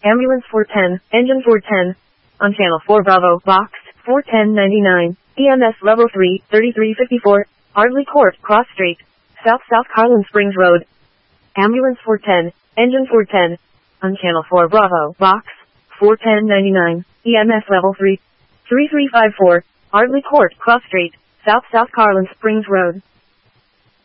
Ambulance 410, Engine 410. On Channel 4 Bravo, Box 41099. EMS Level 3, 3354. Ardley Court, Cross Street. South Carlin Springs Road. Ambulance 410, Engine 410. On Channel 4 Bravo, Box 41099. EMS Level 3, 3354. Ardley Court, Cross Street. South Carlin Springs Road.